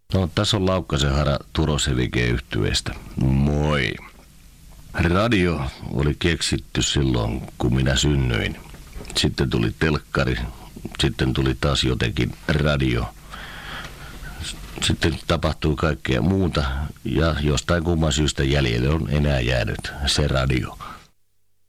No, tässä on Laukkasen Hara Turosevike-yhtyeestä. Moi. Radio oli keksitty silloin, kun minä synnyin. Sitten tuli telkkari, sitten tuli taas jotenkin radio. Sitten tapahtuu kaikkea muuta ja jostain kumman syystä jäljelle on enää jäänyt se radio.